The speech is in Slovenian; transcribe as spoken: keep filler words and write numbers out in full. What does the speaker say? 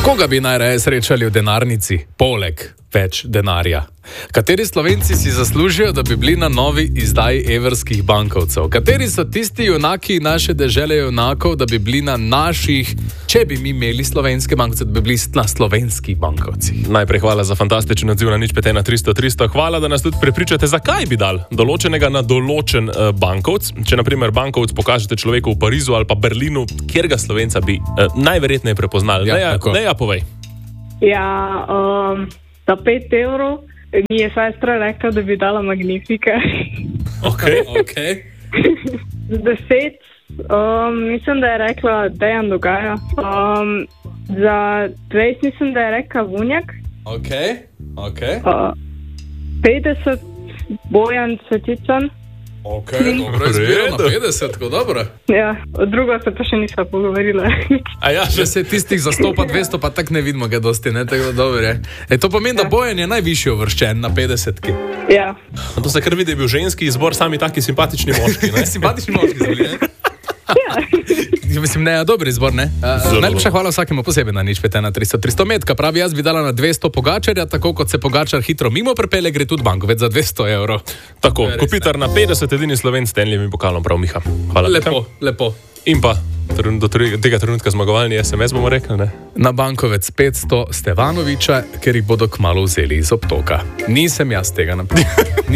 Koga bi najraje srečali v denarnici, poleg več denarja? Kateri Slovenci si zaslužijo, da bi bili na novi izdaji evrskih bankovcev? Kateri so tisti junaki naše dežele junakov, da bi bili na naših, če bi mi imeli slovenske bankovce, da bi bili na slovenskih bankovcih? Najprej hvala za fantastičen odziv na nič pet ena tristo tristo. Hvala, da nas tudi prepričate, zakaj bi dal določenega na določen uh, bankovc. Če na primer bankovc pokažete človeku v Parizu ali pa Berlinu, kjer ga Slovenca bi uh, najverjetneje prepoznali. Ja, ne, ja, povej. Ja, um, za pet evrov mi je sestra rekla, da bi dala Magnifica. Ok, ok. Z deset, um, mislim, da je rekla Dejan Dogaja. Um, za dvajset, mislim, da je rekla Vunjak. Ok, ok. Uh, petdeset, Bojan Svetičan. Ok, dobro, izbiro na petdeset, tako dobro. Ja, drugo se pa še nisva pogovorila. A ja, Že se tistih za sto pa dvesto pa tak ne vidimo ga dosti, ne, tako dobro je. E, to pomeni, da Bojan je najvišji uvrščen na petdesetki. Ja. to se kar vidi, je bil ženski izbor, sami taki simpatični moški, ne? Simpatični moški so bili, ne? Ja. Mislim, ne, dober izbor, ne? Uh, najlepša hvala vsakemu posebej na nič pet ena tristo tristo. Metka pravi, jaz bi dala na dvesto Pogačarja, tako kot se Pogačar hitro mimo prepelje, gre tudi bankovec za dvesto evrov. Tako, Kopitar na petdeset, edini Slovenc s Stanleyjevim pokalom, prav Miha. Hvala. Lepo, lepo. In pa, do tega trenutka zmagovalni es em es bomo rekli, ne? Na bankovec petsto Stevanoviča, ker jih bodo kmalu vzeli iz obtoka. Nisem jaz tega napisal.